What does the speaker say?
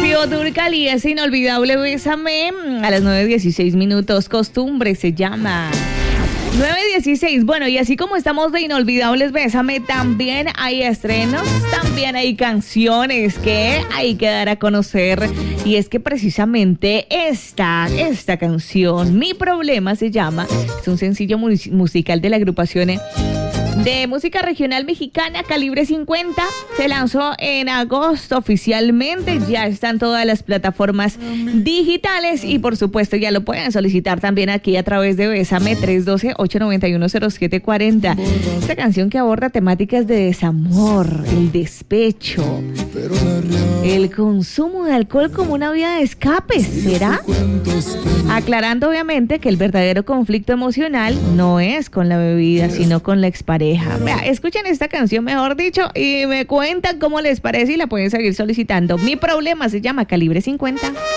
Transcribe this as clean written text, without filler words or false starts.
Trío Durcal y ese inolvidable Bésame a las 9:16. Costumbre se llama. 9:16. Bueno, y así como estamos de inolvidables Bésame, también hay estrenos, también hay canciones que hay que dar a conocer. Y es que precisamente esta canción, Mi Problema se llama, es un sencillo musical de la agrupación de música regional mexicana Calibre 50. Se lanzó en agosto oficialmente, ya están todas las plataformas digitales y por supuesto ya lo pueden solicitar también aquí a través de Bésame 312-891-0740. Esta canción que aborda temáticas de desamor, el despecho, el consumo de alcohol como una vía de escape, ¿será? Aclarando obviamente que el verdadero conflicto emocional no es con la bebida, sino con la expareja. Vea, escuchen esta canción, mejor dicho, y me cuentan cómo les parece y la pueden seguir solicitando. Mi Problema se llama Calibre 50.